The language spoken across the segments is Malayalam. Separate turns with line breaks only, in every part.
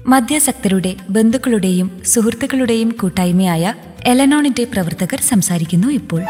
മദ്യാസക്തരുടെ ബന്ധുക്കളുടെയും സുഹൃത്തുക്കളുടെയും കൂട്ടായ്മയായ എലനോണിന്റെ പ്രവർത്തകർ സംസാരിക്കുന്നു ഇപ്പോൾ.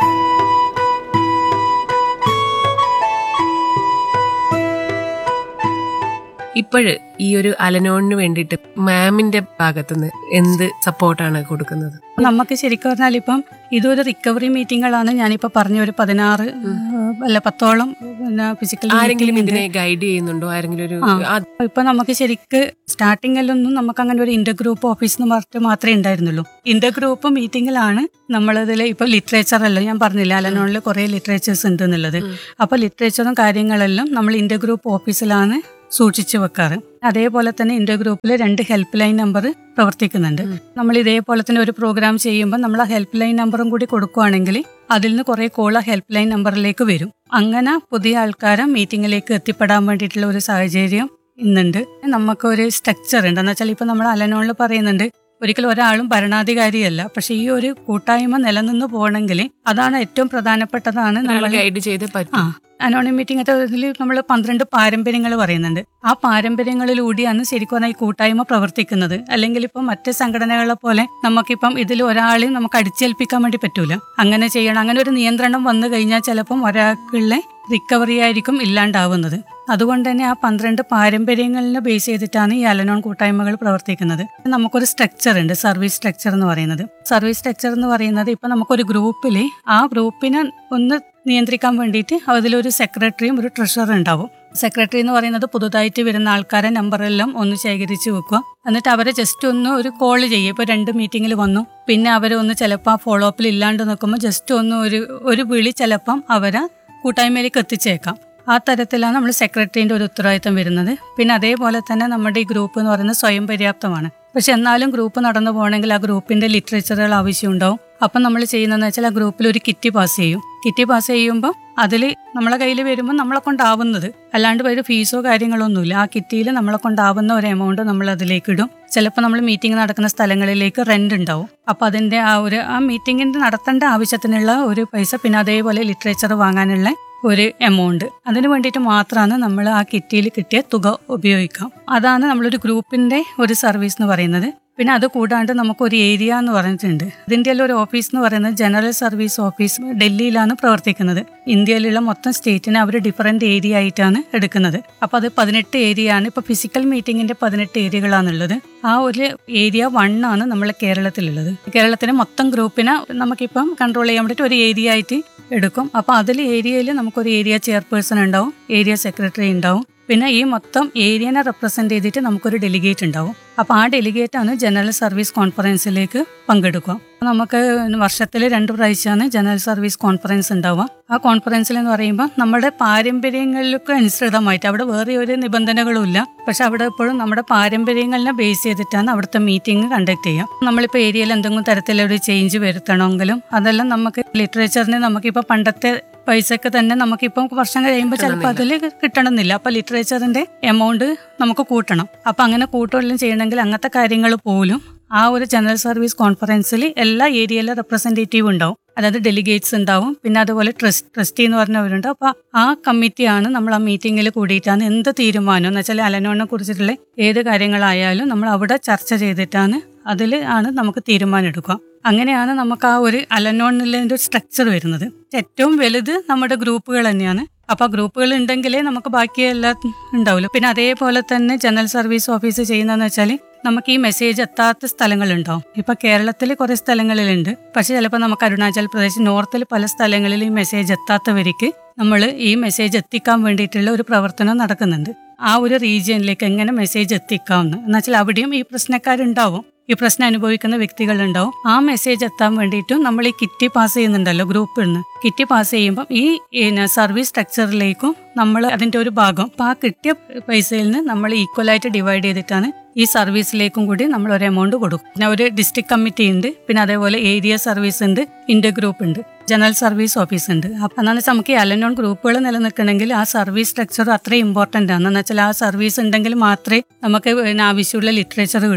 ഇപ്പോഴ് ഈ ഒരു അലനോണിന് വേണ്ടിയിട്ട് മാമിന്റെ ഭാഗത്തുനിന്ന് എന്ത് സപ്പോർട്ടാണ് കൊടുക്കുന്നത്?
നമുക്ക് ശരിക്കും പറഞ്ഞാൽ ഇപ്പം ഇതൊരു റിക്കവറി മീറ്റിങ്ങുകളാണ്. ഞാനിപ്പോൾ പറഞ്ഞ ഒരു 16 അല്ല 10ഓളം ഫിസിക്കൽ
ആരെങ്കിലും ഇതിനെ ഗൈഡ് ചെയ്യുന്നുണ്ടോ? ആരെങ്കിലും
ഇപ്പൊ നമുക്ക് ശരിക്ക് സ്റ്റാർട്ടിങ്ങിലൊന്നും നമുക്ക് അങ്ങനെ ഒരു ഇന്റർ ഗ്രൂപ്പ് ഓഫീസ് എന്ന് പറഞ്ഞിട്ട് മാത്രമേ ഉണ്ടായിരുന്നുള്ളൂ. ഇന്റർ ഗ്രൂപ്പ് മീറ്റിങ്ങിലാണ് നമ്മളതിൽ ഇപ്പൊ ലിറ്ററേച്ചർ അല്ല, ഞാൻ പറഞ്ഞില്ല അലനോണിൽ കുറെ ലിറ്ററേച്ചേഴ്സ് ഉണ്ട് എന്നുള്ളത്. അപ്പൊ ലിറ്ററേച്ചറും കാര്യങ്ങളെല്ലാം നമ്മൾ ഇന്റർ ഗ്രൂപ്പ് ഓഫീസിലാണ് സൂക്ഷിച്ചു വെക്കാറ്. അതേപോലെ തന്നെ ഇന്റർ ഗ്രൂപ്പിൽ 2 ഹെൽപ്പ് ലൈൻ നമ്പർ പ്രവർത്തിക്കുന്നുണ്ട്. നമ്മൾ ഇതേപോലെ തന്നെ ഒരു പ്രോഗ്രാം ചെയ്യുമ്പോൾ നമ്മൾ ആ ഹെൽപ്പ് ലൈൻ നമ്പറും കൂടി കൊടുക്കുകയാണെങ്കിൽ അതിൽ നിന്ന് കുറെ കോൾ ആ ഹെൽപ്പ് ലൈൻ നമ്പറിലേക്ക് വരും. അങ്ങനെ പുതിയ ആൾക്കാരെ മീറ്റിങ്ങിലേക്ക് എത്തിപ്പെടാൻ വേണ്ടിയിട്ടുള്ള ഒരു സാഹചര്യം ഇന്നുണ്ട്. നമുക്കൊരു സ്ട്രക്ചർ ഉണ്ട്. എന്ന് വെച്ചാൽ ഇപ്പൊ നമ്മൾ അലനോണിൽ പറയുന്നുണ്ട് ഒരിക്കലും ഒരാളും ഭരണാധികാരിയല്ല, പക്ഷെ ഈ ഒരു കൂട്ടായ്മ നിലനിന്ന് പോകണമെങ്കിൽ അതാണ് ഏറ്റവും പ്രധാനപ്പെട്ടതാണ്. നമ്മൾ
ഗൈഡ് ചെയ്ത് പറ്റും.
അനോണിം മീറ്റിംഗ് ഇതിൽ നമ്മൾ 12 പാരമ്പര്യങ്ങൾ പറയുന്നുണ്ട്. ആ പാരമ്പര്യങ്ങളിലൂടെയാണ് ശരിക്കും പറഞ്ഞാൽ ഈ കൂട്ടായ്മ പ്രവർത്തിക്കുന്നത്. അല്ലെങ്കിൽ ഇപ്പം മറ്റ് സംഘടനകളെ പോലെ നമുക്കിപ്പം ഇതിൽ ഒരാളെയും നമുക്ക് അടിച്ചേൽപ്പിക്കാൻ വേണ്ടി പറ്റൂല. അങ്ങനെ ചെയ്യണം, അങ്ങനെ ഒരു നിയന്ത്രണം വന്നു കഴിഞ്ഞാൽ ചിലപ്പം ഒരാൾക്കുള്ള റിക്കവറി ആയിരിക്കും ഇല്ലാണ്ടാവുന്നത്. അതുകൊണ്ട് തന്നെ ആ 12 പാരമ്പര്യങ്ങളിനെ ബേസ് ചെയ്തിട്ടാണ് ഈ അലനോൺ കൂട്ടായ്മകൾ പ്രവർത്തിക്കുന്നത്. നമുക്കൊരു സ്ട്രക്ചർ ഉണ്ട്, സർവീസ് സ്ട്രക്ചർ എന്ന് പറയുന്നത്. സർവീസ് സ്ട്രക്ചർ എന്ന് പറയുന്നത് ഇപ്പൊ നമുക്കൊരു ഗ്രൂപ്പിൽ ആ ഗ്രൂപ്പിനെ ഒന്ന് നിയന്ത്രിക്കാൻ വേണ്ടിയിട്ട് അതിലൊരു സെക്രട്ടറിയും ഒരു ട്രഷററും ഉണ്ടാവും. സെക്രട്ടറി എന്ന് പറയുന്നത് പുതുതായിട്ട് വരുന്ന ആൾക്കാരെ നമ്പറെല്ലാം ഒന്ന് ശേഖരിച്ച് വെക്കുക. എന്നിട്ട് അവരെ ജസ്റ്റ് ഒന്ന് ഒരു കോൾ ചെയ്യുക. ഇപ്പോൾ 2 മീറ്റിങ്ങിൽ വന്നു, പിന്നെ അവരെ ഒന്ന് ചിലപ്പോൾ ആ ഫോളോ അപ്പിൽ ഇല്ലാണ്ട് നിൽക്കുമ്പോൾ ജസ്റ്റ് ഒന്ന് ഒരു വിളി ചിലപ്പം അവരെ കൂട്ടായ്മയിലേക്ക് എത്തിച്ചേക്കാം. ആ തരത്തിലാണ് നമ്മൾ സെക്രട്ടറിന്റെ ഒരു ഉത്തരവാദിത്തം വരുന്നത്. പിന്നെ അതേപോലെ തന്നെ നമ്മുടെ ഈ ഗ്രൂപ്പ് എന്ന് പറയുന്നത് സ്വയം പര്യാപ്തമാണ്. പക്ഷെ എന്നാലും ഗ്രൂപ്പ് നടന്നു പോകണമെങ്കിൽ ആ ഗ്രൂപ്പിന്റെ ലിറ്ററേച്ചറുകൾ ആവശ്യമുണ്ടാവും. അപ്പം നമ്മൾ ചെയ്യുന്നതെന്ന് വെച്ചാൽ ആ ഗ്രൂപ്പിൽ ഒരു കിറ്റ് പാസ് ചെയ്യും. കിറ്റ് പാസ് ചെയ്യുമ്പോൾ അതിൽ നമ്മളെ കയ്യിൽ വരുമ്പോൾ നമ്മളെ കൊണ്ടാവുന്നത്, അല്ലാണ്ട് ഒരു ഫീസോ കാര്യങ്ങളൊന്നുമില്ല. ആ കിറ്റിയിൽ നമ്മളെ കൊണ്ടാവുന്ന ഒരു എമൗണ്ട് നമ്മൾ അതിലേക്ക് ഇടും. ചിലപ്പോൾ നമ്മൾ മീറ്റിംഗ് നടക്കുന്ന സ്ഥലങ്ങളിലേക്ക് റെന്റ് ഉണ്ടാവും. അപ്പം അതിന്റെ ആ മീറ്റിങ്ങിന്റെ നടത്തേണ്ട ആവശ്യത്തിനുള്ള ഒരു പൈസ, പിന്നെ അതേപോലെ ലിറ്ററേച്ചർ വാങ്ങാനുള്ള ഒരു എമൗണ്ട്, അതിന് വേണ്ടിയിട്ട് മാത്രമാണ് നമ്മൾ ആ കിറ്റിയിൽ കിട്ടിയ തുക ഉപയോഗിക്കാം. അതാണ് നമ്മളൊരു ഗ്രൂപ്പിന്റെ ഒരു സർവീസ് എന്ന് പറയുന്നത്. പിന്നെ അത് കൂടാണ്ട് നമുക്കൊരു ഏരിയ എന്ന് പറഞ്ഞിട്ടുണ്ട്. ഇതിൻ്റെ ഒരു ഓഫീസ് എന്ന് പറയുന്നത് ജനറൽ സർവീസ് ഓഫീസ് ഡൽഹിയിലാണ് പ്രവർത്തിക്കുന്നത്. ഇന്ത്യയിലുള്ള മൊത്തം സ്റ്റേറ്റിനെ അവർ ഡിഫറെന്റ് ഏരിയ ആയിട്ടാണ് എടുക്കുന്നത്. അപ്പൊ അത് 18 ഏരിയ ആണ്. ഇപ്പൊ ഫിസിക്കൽ മീറ്റിംഗിന്റെ 18 ഏരിയകളാണുള്ളത്. ആ ഒരു ഏരിയ 1 ആണ് നമ്മളെ കേരളത്തിലുള്ളത്. കേരളത്തിലെ മൊത്തം ഗ്രൂപ്പിനെ നമുക്കിപ്പം കൺട്രോൾ ചെയ്യാൻ വേണ്ടിയിട്ട് ഒരു ഏരിയ ആയിട്ട് എടുക്കും. അപ്പൊ അതിൽ ഏരിയയിൽ നമുക്കൊരു ഏരിയ ചെയർപേഴ്സൺ ഉണ്ടാവും, ഏരിയ സെക്രട്ടറി ഉണ്ടാവും. പിന്നെ ഈ മൊത്തം ഏരിയനെ റെപ്രസെന്റ് ചെയ്തിട്ട് നമുക്കൊരു ഡെലിഗേറ്റ് ഉണ്ടാവും. അപ്പോൾ ആ ഡെലിഗേറ്റാണ് ജനറൽ സർവീസ് കോൺഫറൻസിലേക്ക് പങ്കെടുക്കുക. നമുക്ക് വർഷത്തിൽ 2 പ്രാവശ്യമാണ് ജനറൽ സർവീസ് കോൺഫറൻസ് ഉണ്ടാവുക. ആ കോൺഫറൻസിൽ എന്ന് പറയുമ്പോൾ നമ്മുടെ പാരമ്പര്യങ്ങളിലൊക്കെ അനുസൃതമായിട്ട് അവിടെ വേറെ ഒരു നിബന്ധനകളും ഇല്ല. പക്ഷെ അവിടെ എപ്പോഴും നമ്മുടെ പാരമ്പര്യങ്ങളിനെ ബേസ് ചെയ്തിട്ടാണ് അവിടുത്തെ മീറ്റിംഗ് കണ്ടക്ട് ചെയ്യുക. നമ്മളിപ്പോൾ ഏരിയയിൽ എന്തെങ്കിലും തരത്തിലൊരു ചേഞ്ച് വരുത്തണമെങ്കിലും അതെല്ലാം നമുക്ക് ലിറ്ററേച്ചറിന് നമുക്കിപ്പോൾ പണ്ടത്തെ പൈസക്ക് തന്നെ നമുക്കിപ്പം വർഷം കഴിയുമ്പോൾ ചിലപ്പോൾ അതിൽ കിട്ടണമെന്നില്ല. അപ്പൊ ലിറ്ററേച്ചറിന്റെ എമൗണ്ട് നമുക്ക് കൂട്ടണം. അപ്പൊ അങ്ങനെ കൂട്ടുകയെല്ലാം ചെയ്യണമെങ്കിൽ അങ്ങനത്തെ കാര്യങ്ങൾ പോലും ആ ഒരു ജനറൽ സർവീസ് കോൺഫറൻസിൽ എല്ലാ ഏരിയയിലെ റെപ്രസെന്റേറ്റീവ് ഉണ്ടാവും. അതായത് ഡെലിഗേറ്റ്സ് ഉണ്ടാവും. പിന്നെ അതുപോലെ ട്രസ്റ്റി എന്ന് പറഞ്ഞവരുണ്ട്. അപ്പൊ ആ കമ്മിറ്റിയാണ് നമ്മൾ ആ മീറ്റിംഗിൽ കൂടിയിട്ടാണ് എന്ത് തീരുമാനം എന്ന് വെച്ചാൽ അലനോണിനെ കുറിച്ചിട്ടുള്ള ഏത് കാര്യങ്ങളായാലും നമ്മൾ അവിടെ ചർച്ച ചെയ്തിട്ടാണ് അതിൽ ആണ് നമുക്ക് തീരുമാനം എടുക്കുക. അങ്ങനെയാണ് നമുക്ക് ആ ഒരു അലനോണിലെ സ്ട്രക്ചർ വരുന്നത്. ഏറ്റവും വലുത് നമ്മുടെ ഗ്രൂപ്പുകൾ തന്നെയാണ്. അപ്പൊ ആ ഗ്രൂപ്പുകൾ ഉണ്ടെങ്കിലേ നമുക്ക് ബാക്കിയെല്ലാം ഉണ്ടാവുമല്ലോ. പിന്നെ അതേപോലെ തന്നെ ജനറൽ സർവീസ് ഓഫീസ് ചെയ്യുന്നതെന്ന് വെച്ചാൽ നമുക്ക് ഈ മെസ്സേജ് എത്താത്ത സ്ഥലങ്ങളുണ്ടാവും. ഇപ്പൊ കേരളത്തിൽ കുറെ സ്ഥലങ്ങളിലുണ്ട്, പക്ഷെ ചിലപ്പോൾ നമുക്ക് അരുണാചൽ പ്രദേശ് നോർത്തിൽ പല സ്ഥലങ്ങളിൽ ഈ മെസ്സേജ് എത്താത്തവർക്ക് നമ്മൾ ഈ മെസ്സേജ് എത്തിക്കാൻ വേണ്ടിയിട്ടുള്ള ഒരു പ്രവർത്തനം നടക്കുന്നുണ്ട്. ആ ഒരു റീജിയനിലേക്ക് എങ്ങനെ മെസ്സേജ് എത്തിക്കാമെന്ന് എന്നുവെച്ചാൽ അവിടെയും ഈ പ്രശ്നക്കാരുണ്ടാവും, ഈ പ്രശ്നം അനുഭവിക്കുന്ന വ്യക്തികളുണ്ടാവും. ആ മെസ്സേജ് എത്താൻ വേണ്ടിയിട്ടും നമ്മൾ ഈ കിറ്റ് പാസ് ചെയ്യുന്നുണ്ടല്ലോ ഗ്രൂപ്പിൽ നിന്ന്. കിറ്റ് പാസ് ചെയ്യുമ്പോൾ ഈ സർവീസ് സ്ട്രക്ചറിലേക്കും നമ്മൾ അതിന്റെ ഒരു ഭാഗം ആ കിട്ടിയ പൈസയിൽ നിന്ന് നമ്മൾ ഈക്വലായിട്ട് ഡിവൈഡ് ചെയ്തിട്ടാണ് ഈ സർവീസിലേക്കും കൂടി നമ്മൾ ഒരു എമൗണ്ട് കൊടുക്കും. പിന്നെ ഒരു ഡിസ്ട്രിക്ട് കമ്മിറ്റി ഉണ്ട്, പിന്നെ അതേപോലെ ഏരിയ സർവീസ് ഉണ്ട്, ഇന്റർ ഗ്രൂപ്പ് ഉണ്ട്, ജനറൽ സർവീസ് ഓഫീസ് ഉണ്ട്. അപ്പം എന്നാന്ന് വെച്ചാൽ നമുക്ക് ഈ അലനോൺ ഗ്രൂപ്പുകൾ നിലനിൽക്കണമെങ്കിൽ ആ സർവീസ് സ്ട്രക്ചർ അത്രയും ഇമ്പോർട്ടൻ്റ് ആണ്. എന്ന് വെച്ചാൽ ആ സർവീസ് ഉണ്ടെങ്കിൽ മാത്രമേ നമുക്ക് ആവശ്യമുള്ള ലിറ്ററേച്ചർ കിട്ടൂ.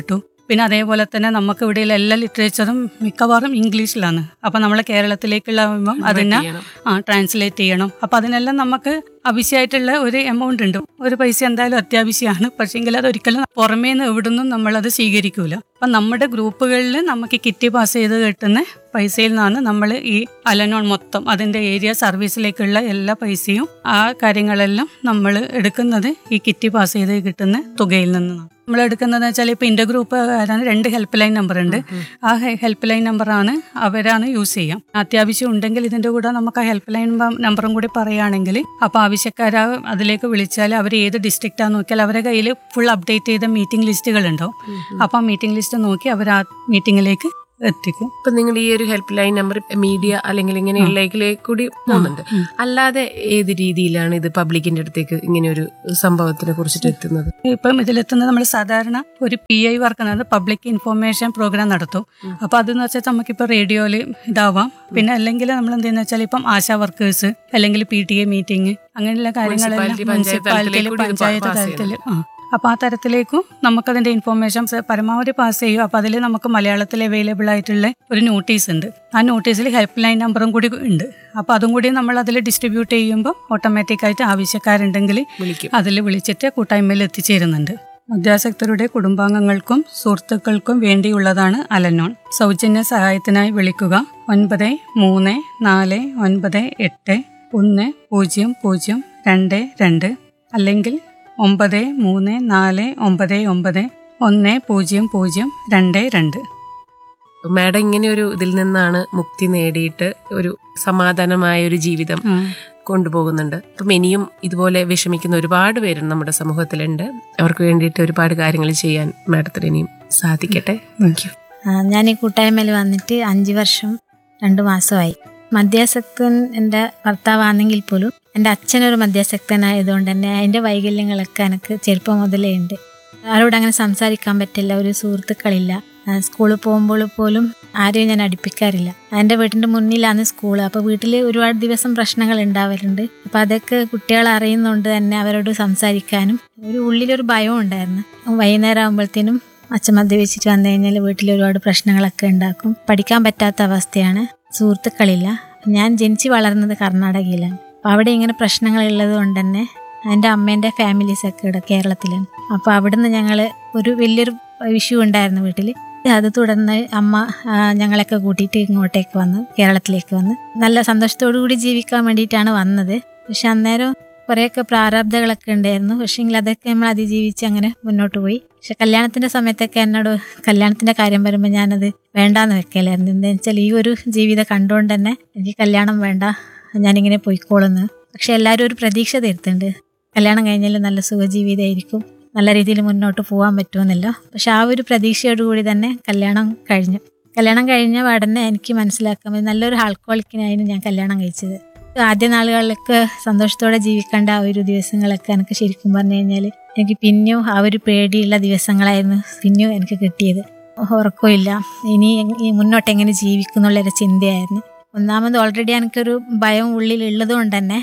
പിന്നെ അതേപോലെ തന്നെ നമുക്ക് ഇവിടെയുള്ള എല്ലാ ലിറ്ററേച്ചറും മിക്കവാറും ഇംഗ്ലീഷിലാണ്. അപ്പം നമ്മൾ കേരളത്തിലേക്കുള്ള അതിനെ ട്രാൻസ്ലേറ്റ് ചെയ്യണം. അപ്പം അതിനെല്ലാം നമുക്ക് ആവശ്യമായിട്ടുള്ള ഒരു എമൗണ്ട് ഉണ്ട്. ഒരു പൈസ എന്തായാലും അത്യാവശ്യമാണ്. പക്ഷേങ്കിൽ അതൊരിക്കലും പുറമേ നിന്ന് എവിടുന്നും നമ്മളത് സ്വീകരിക്കൂല. അപ്പം നമ്മുടെ ഗ്രൂപ്പുകളിൽ നമുക്ക് കിറ്റ് പാസ് ചെയ്ത് കിട്ടുന്ന പൈസയിൽ നിന്നാണ് നമ്മൾ ഈ അലനോൺ മൊത്തം അതിൻ്റെ ഏരിയ സർവീസിലേക്കുള്ള എല്ലാ പൈസയും ആ കാര്യങ്ങളെല്ലാം നമ്മൾ എടുക്കുന്നത് ഈ കിറ്റ് പാസ് ചെയ്ത് കിട്ടുന്ന തുകയിൽ നിന്നാണ്. നമ്മൾ എടുക്കുന്നതെന്ന് വെച്ചാൽ ഇപ്പോൾ എൻ്റെ ഗ്രൂപ്പ് 2 ഹെൽപ്പ് ലൈൻ നമ്പർ ഉണ്ട്. ആ ഹെൽപ്പ് ലൈൻ നമ്പറാണ് അവരാണ് യൂസ് ചെയ്യാം. അത്യാവശ്യം ഉണ്ടെങ്കിൽ ഇതിൻ്റെ കൂടെ നമുക്ക് ആ ഹെൽപ്പ് ലൈൻ നമ്പറും കൂടി പറയുകയാണെങ്കിൽ അപ്പോൾ ആവശ്യക്കാരെ അതിലേക്ക് വിളിച്ചാൽ അവർ ഏത് ഡിസ്ട്രിക്റ്റാന്ന് നോക്കിയാൽ അവരുടെ കയ്യിൽ ഫുൾ അപ്ഡേറ്റ് ചെയ്ത മീറ്റിംഗ് ലിസ്റ്റുകൾ ഉണ്ടാവും. അപ്പോൾ ആ മീറ്റിംഗ് ലിസ്റ്റ് നോക്കി അവർ ആ മീറ്റിങ്ങിലേക്ക് എത്തിക്കും.
ഇപ്പൊ നിങ്ങൾ ഈ ഒരു ഹെൽപ്പ് ലൈൻ നമ്പർ മീഡിയ അല്ലെങ്കിൽ ഇങ്ങനെയുള്ളതിലേക്ക് കൂടി പോകുന്നുണ്ട്. അല്ലാതെ ഏത് രീതിയിലാണ് ഇത് പബ്ലിക്കിന്റെ അടുത്തേക്ക് ഇങ്ങനെ ഒരു സംഭവത്തിനെ കുറിച്ചിട്ട് എത്തുന്നത്?
ഇപ്പം ഇതിലെത്തുന്നത് നമ്മൾ സാധാരണ ഒരു PI work public information programme നടത്തും. അപ്പൊ അതെന്ന് വെച്ചാൽ നമുക്കിപ്പോൾ റേഡിയോയിൽ ഇതാവാം. പിന്നെ അല്ലെങ്കിൽ നമ്മൾ എന്തെന്ന് വെച്ചാൽ ഇപ്പം ആശാ വർക്കേഴ്സ് അല്ലെങ്കിൽ PTA മീറ്റിംഗ് അങ്ങനെയുള്ള കാര്യങ്ങളെല്ലാം മുനിസിപ്പാലിറ്റിയിൽ പഞ്ചായത്ത് തലത്തിൽ അപ്പോൾ ആ തരത്തിലേക്കും നമുക്കതിൻ്റെ ഇൻഫോർമേഷൻ പരമാവധി പാസ് ചെയ്യും. അപ്പോൾ അതിൽ നമുക്ക് മലയാളത്തിൽ അവൈലബിൾ ആയിട്ടുള്ള ഒരു നോട്ടീസ് ഉണ്ട്. ആ നോട്ടീസിൽ ഹെൽപ്പ് ലൈൻ നമ്പറും കൂടി ഉണ്ട്. അപ്പോൾ അതും കൂടി നമ്മൾ അതിൽ ഡിസ്ട്രിബ്യൂട്ട് ചെയ്യുമ്പോൾ ഓട്ടോമാറ്റിക്കായിട്ട് ആവശ്യക്കാരുണ്ടെങ്കിൽ അതിൽ വിളിച്ചിട്ട് കൂട്ടായ്മയിൽ എത്തിച്ചേരുന്നുണ്ട്. മദ്യാസക്തരുടെ കുടുംബാംഗങ്ങൾക്കും സുഹൃത്തുക്കൾക്കും വേണ്ടിയുള്ളതാണ് അലനോൺ. സൗജന്യ സഹായത്തിനായി വിളിക്കുക 9348100222 അല്ലെങ്കിൽ 9349910022.
മാഡം ഇങ്ങനെ ഒരു ഇതിൽ നിന്നാണ് മുക്തി നേടിയിട്ട് ഒരു സമാധാനമായ ഒരു ജീവിതം കൊണ്ടുപോകുന്നുണ്ട്. അപ്പം ഇനിയും ഇതുപോലെ വിഷമിക്കുന്ന ഒരുപാട് പേരും നമ്മുടെ സമൂഹത്തിലുണ്ട്. അവർക്ക് വേണ്ടിയിട്ട് ഒരുപാട് കാര്യങ്ങൾ ചെയ്യാൻ മാഡത്തിന് ഇനിയും സാധിക്കട്ടെ.
ഞാൻ ഈ കൂട്ടായ്മയിൽ വന്നിട്ട് 5 വർഷം 2 മാസമായി. മദ്യാസക്തൻ എൻ്റെ ഭർത്താവാണെങ്കിൽ പോലും എൻ്റെ അച്ഛനൊരു മദ്യാസക്തനായതുകൊണ്ട് തന്നെ അതിൻ്റെ വൈകല്യങ്ങളൊക്കെ എനിക്ക് ചെറുപ്പം മുതലേ ഉണ്ട്. ആരോട് അങ്ങനെ സംസാരിക്കാൻ പറ്റില്ല, ഒരു സുഹൃത്തുക്കളില്ല. സ്കൂളിൽ പോകുമ്പോൾ പോലും ആരെയും ഞാൻ അടുപ്പിക്കാറില്ല. എൻ്റെ വീട്ടിൻ്റെ മുന്നിലാണ് സ്കൂൾ. അപ്പോൾ വീട്ടിൽ ഒരുപാട് ദിവസം പ്രശ്നങ്ങൾ ഉണ്ടാവലുണ്ട്. അപ്പോൾ അതൊക്കെ കുട്ടികൾ അറിയുന്നതുകൊണ്ട് തന്നെ അവരോട് സംസാരിക്കാനും ഒരു ഉള്ളിലൊരു ഭയവും ഉണ്ടായിരുന്നു. വൈകുന്നേരം ആകുമ്പോഴത്തേനും അച്ഛൻ മദ്യപിച്ചിട്ട് വന്നു കഴിഞ്ഞാൽ വീട്ടിൽ ഒരുപാട് പ്രശ്നങ്ങളൊക്കെ ഉണ്ടാക്കും. പഠിക്കാൻ പറ്റാത്ത അവസ്ഥയാണ്. സുഹൃത്തുക്കളില്ല. ഞാൻ ജനിച്ച് വളർന്നത് കർണാടകയിലാണ്. അപ്പോൾ അവിടെ ഇങ്ങനെ പ്രശ്നങ്ങളുള്ളത് കൊണ്ട് തന്നെ എൻ്റെ അമ്മേൻ്റെ ഫാമിലീസൊക്കെ ഇവിടെ കേരളത്തിലാണ്. അപ്പോൾ അവിടുന്ന് ഞങ്ങൾ ഒരു വലിയൊരു ഇഷ്യൂ ഉണ്ടായിരുന്നു വീട്ടിൽ. അത് തുടർന്ന് അമ്മ ഞങ്ങളൊക്കെ കൂട്ടിയിട്ട് ഇങ്ങോട്ടേക്ക് വന്നു, കേരളത്തിലേക്ക് വന്ന് നല്ല സന്തോഷത്തോടു കൂടി ജീവിക്കാൻ വേണ്ടിയിട്ടാണ് വന്നത്. പക്ഷെ അന്നേരം കുറേയൊക്കെ പ്രാരാബ്ധങ്ങളൊക്കെ ഉണ്ടായിരുന്നു. പക്ഷേങ്കിൽ അതൊക്കെ നമ്മൾ അതിജീവിച്ച് അങ്ങനെ മുന്നോട്ട് പോയി. പക്ഷെ കല്യാണത്തിൻ്റെ സമയത്തൊക്കെ എന്നോട് കല്യാണത്തിൻ്റെ കാര്യം വരുമ്പോൾ ഞാനത് വേണ്ടാന്ന് വെക്കലായിരുന്നു. എന്താണെന്ന് വെച്ചാൽ ഈ ഒരു ജീവിതം കണ്ടുകൊണ്ട് തന്നെ എനിക്ക് കല്യാണം വേണ്ട, ഞാനിങ്ങനെ പോയിക്കോളുന്നു. പക്ഷെ എല്ലാവരും ഒരു പ്രതീക്ഷ തരുത്തുണ്ട്, കല്യാണം കഴിഞ്ഞാൽ നല്ല സുഖജീവിതമായിരിക്കും, നല്ല രീതിയിൽ മുന്നോട്ട് പോകാൻ പറ്റുമെന്നല്ലോ. പക്ഷെ ആ ഒരു പ്രതീക്ഷയോടുകൂടി തന്നെ കല്യാണം കഴിഞ്ഞു. കല്യാണം കഴിഞ്ഞ പാടന്നെ എനിക്ക് മനസ്സിലാക്കാൻ പറ്റും നല്ലൊരു ആൾക്കോളിക്കിനായിരുന്നു ഞാൻ കല്യാണം കഴിച്ചത്. ആദ്യ നാളുകളിലൊക്കെ സന്തോഷത്തോടെ ജീവിക്കേണ്ട ആ ഒരു ദിവസങ്ങളൊക്കെ എനിക്ക് ശരിക്കും പറഞ്ഞു കഴിഞ്ഞാൽ എനിക്ക് പിന്നെയും ആ ഒരു പേടിയുള്ള ദിവസങ്ങളായിരുന്നു പിന്നെയും എനിക്ക് കിട്ടിയത്. ഉറക്കമില്ല, ഇനി മുന്നോട്ട് എങ്ങനെ ജീവിക്കും എന്നുള്ളൊരു ചിന്തയായിരുന്നു. ഒന്നാമത് ഓൾറെഡി എനിക്കൊരു ഭയം ഉള്ളിലുള്ളത് കൊണ്ട് തന്നെ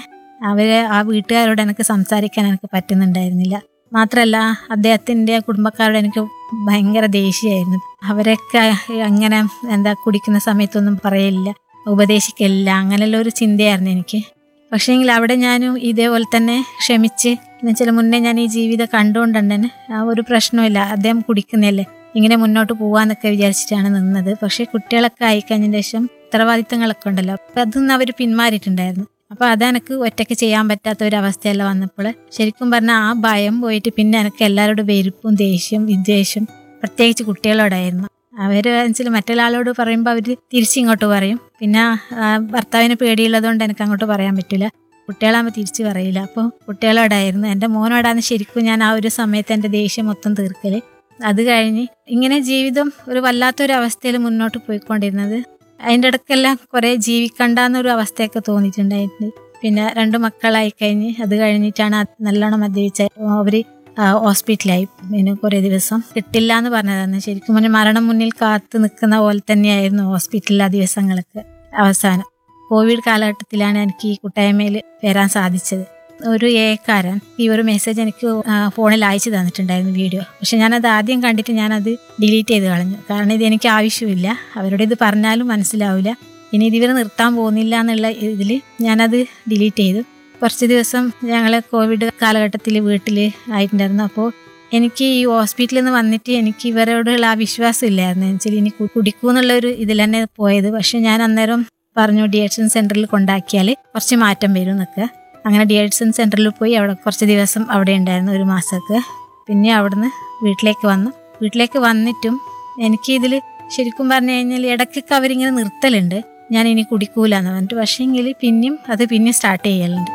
ആ വീട്ടുകാരോട് എനിക്ക് സംസാരിക്കാൻ എനിക്ക് പറ്റുന്നുണ്ടായിരുന്നില്ല. മാത്രമല്ല അദ്ദേഹത്തിൻ്റെ കുടുംബക്കാരോട് എനിക്ക് ഭയങ്കര ദേഷ്യമായിരുന്നു. അവരൊക്കെ അങ്ങനെ കുടിക്കുന്ന സമയത്തൊന്നും പറയില്ല, ഉപദേശിക്കില്ല, അങ്ങനെയുള്ള ഒരു ചിന്തയായിരുന്നു എനിക്ക്. പക്ഷേങ്കിൽ അവിടെ ഞാനും ഇതേപോലെ തന്നെ ക്ഷമിച്ച്, എന്നുവെച്ചാൽ മുന്നേ ഞാൻ ഈ ജീവിതം കണ്ടുകൊണ്ട് തന്നെ ആ ഒരു പ്രശ്നമില്ല, അദ്ദേഹം കുടിക്കുന്നതല്ലേ, ഇങ്ങനെ മുന്നോട്ട് പോകാമെന്നൊക്കെ വിചാരിച്ചിട്ടാണ് നിന്നത്. പക്ഷേ കുട്ടികളൊക്കെ ആയിക്കഴിഞ്ഞതിന് ശേഷം ഉത്തരവാദിത്തങ്ങളൊക്കെ ഉണ്ടല്ലോ, അപ്പം അതൊന്നും അവർ പിന്മാറിയിട്ടുണ്ടായിരുന്നു. അപ്പോൾ അതെനിക്ക് ഒറ്റയ്ക്ക് ചെയ്യാൻ പറ്റാത്ത ഒരു അവസ്ഥയെല്ലാം വന്നപ്പോൾ ശരിക്കും പറഞ്ഞാൽ ആ ഭയം പോയിട്ട് പിന്നെ എനിക്ക് എല്ലാവരോടും വെറുപ്പും ദേഷ്യം വിദ്വേഷം പ്രത്യേകിച്ച് കുട്ടികളോടായിരുന്നു. അവർ വെച്ചാൽ മറ്റൊരാളോട് പറയുമ്പോൾ അവർ തിരിച്ചിങ്ങോട്ട് പറയും. പിന്നെ ഭർത്താവിന് പേടിയുള്ളതുകൊണ്ട് എനിക്ക് അങ്ങോട്ട് പറയാൻ പറ്റില്ല, കുട്ടികളാകുമ്പോൾ തിരിച്ച് പറയില്ല. അപ്പോൾ കുട്ടികളോടായിരുന്നു, എൻ്റെ മോനോടാണ് ശരിക്കും ഞാൻ ആ ഒരു സമയത്ത് എൻ്റെ ദേഷ്യം മൊത്തം തീർക്കൽ. അത് കഴിഞ്ഞ് ഇങ്ങനെ ജീവിതം ഒരു വല്ലാത്തൊരു അവസ്ഥയിൽ മുന്നോട്ട് പോയിക്കൊണ്ടിരുന്നത്. അതിൻ്റെ ഇടയ്ക്കെല്ലാം കുറേ ജീവിക്കണ്ടെന്നൊരു അവസ്ഥയൊക്കെ തോന്നിയിട്ടുണ്ടായിട്ടുണ്ട്. പിന്നെ 2 മക്കളായി കഴിഞ്ഞ് അത് കഴിഞ്ഞിട്ടാണ് നല്ലോണം മദ്യപിച്ച അവർ ഹോസ്പിറ്റലായി. പിന്നെ കുറേ ദിവസം കിട്ടില്ല എന്ന് പറഞ്ഞതാണ്. ശരിക്കും പറഞ്ഞാൽ മരണം മുന്നിൽ കാത്തു നിൽക്കുന്ന പോലെ തന്നെയായിരുന്നു ഹോസ്പിറ്റലിലെ ആ ദിവസങ്ങളൊക്കെ. അവസാനം കോവിഡ് കാലഘട്ടത്തിലാണ് എനിക്ക് ഈ കൂട്ടായ്മയിൽ വരാൻ സാധിച്ചത്. ഒരു ഏക്കാരൻ ഈ ഒരു മെസ്സേജ് എനിക്ക് ഫോണിൽ അയച്ചു തന്നിട്ടുണ്ടായിരുന്നു വീഡിയോ. പക്ഷെ ഞാനത് ആദ്യം കണ്ടിട്ട് ഞാനത് ഡിലീറ്റ് ചെയ്ത് കളഞ്ഞു. കാരണം ഇത് എനിക്ക് ആവശ്യമില്ല, അവരോട് ഇത് പറഞ്ഞാലും മനസ്സിലാവില്ല, ഇനി ഇതിവർ നിർത്താൻ പോകുന്നില്ല എന്നുള്ള ഇതിൽ ഞാനത് ഡിലീറ്റ് ചെയ്തു. കുറച്ച് ദിവസം ഞങ്ങൾ കോവിഡ് കാലഘട്ടത്തിൽ വീട്ടിൽ ആയിട്ടുണ്ടായിരുന്നു. അപ്പോൾ എനിക്ക് ഈ ഹോസ്പിറ്റലിൽ നിന്ന് വന്നിട്ട് എനിക്ക് ഇവരോടുള്ള ആ വിശ്വാസം ഇല്ലായിരുന്നു. എന്നുവെച്ചാൽ ഇനി കുടിക്കൂന്നുള്ളൊരു ഇതിൽ തന്നെ പോയത്. പക്ഷെ ഞാൻ അന്നേരം പറഞ്ഞു ഡി-അഡിക്ഷൻ സെൻറ്ററിൽ കൊണ്ടാക്കിയാൽ കുറച്ച് മാറ്റം വരും എന്നൊക്കെ. അങ്ങനെ ഡി-അഡിക്ഷൻ സെൻറ്ററിൽ പോയി അവിടെ കുറച്ച് ദിവസം അവിടെ ഉണ്ടായിരുന്നു, 1 മാസമൊക്കെ. പിന്നെ അവിടുന്ന് വീട്ടിലേക്ക് വന്നിട്ടും എനിക്ക് ഇതിൽ ശരിക്കും പറഞ്ഞു കഴിഞ്ഞാൽ ഇടയ്ക്കൊക്കെ അവരിങ്ങനെ നിർത്തലുണ്ട്, ഞാൻ ഇനി കുടിക്കൂല എന്ന് പറഞ്ഞിട്ട്. പക്ഷേ എങ്കിൽ പിന്നെയും സ്റ്റാർട്ട് ചെയ്യലുണ്ട്.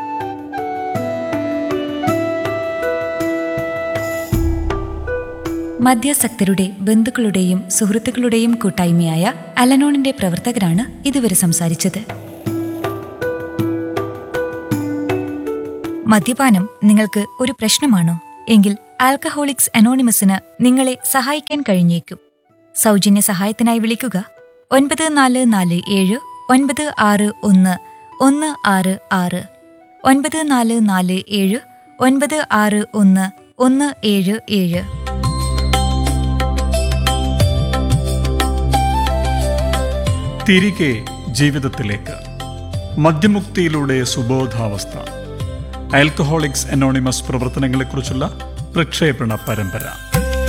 മദ്യാസക്തരുടെ ബന്ധുക്കളുടെയും സുഹൃത്തുക്കളുടെയും കൂട്ടായ്മയായ അലനോണിന്റെ പ്രവർത്തകരാണ് ഇതുവരെ സംസാരിച്ചത്. മദ്യപാനം നിങ്ങൾക്ക് ഒരു പ്രശ്നമാണോ? എങ്കിൽ ആൽക്കഹോളിക്സ് അനോണിമസിന് നിങ്ങളെ സഹായിക്കാൻ കഴിഞ്ഞേക്കും. സൗജന്യ സഹായത്തിനായി വിളിക്കുക 9447 961 166 9447 961 177.
തിരികെ ജീവിതത്തിലേക്ക്. മദ്യമുക്തിയിലൂടെ സുബോധാവസ്ഥ. ആൽക്കഹോളിക്സ് അനോണിമസ് പ്രവർത്തനങ്ങളെക്കുറിച്ചുള്ള പ്രക്ഷേപണ പരമ്പര.